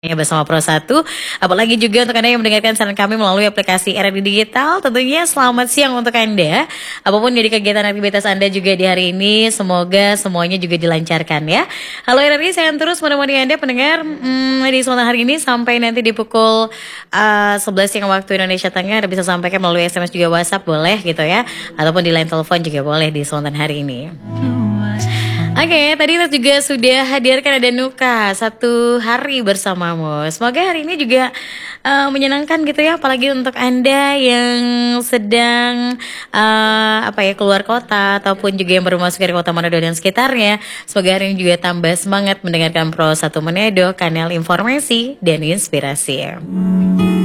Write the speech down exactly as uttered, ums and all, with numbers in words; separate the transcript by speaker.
Speaker 1: Ya, bersama Pro satu. Apalagi juga untuk Anda yang mendengarkan saran kami melalui aplikasi R R D Digital. Tentunya selamat siang untuk Anda. Apapun jadi kegiatan aktivitas Anda juga di hari ini, semoga semuanya juga dilancarkan ya. Halo R R D, saya terus menemani Anda pendengar hmm, di sementara hari ini sampai nanti di pukul uh, sebelas siang waktu Indonesia Tengah. Anda bisa sampaikan melalui S M S juga WhatsApp boleh gitu ya. Ataupun di line telepon juga boleh di sementara hari ini. Oke, okay, tadi kita juga sudah hadirkan ada Nuka satu hari bersamamu. Semoga hari ini juga uh, menyenangkan gitu ya, apalagi untuk Anda yang sedang uh, apa ya keluar kota ataupun juga yang baru masuk dari kota Manado dan sekitarnya. Semoga hari ini juga tambah semangat mendengarkan Pro satu Manado, kanal informasi dan inspirasi.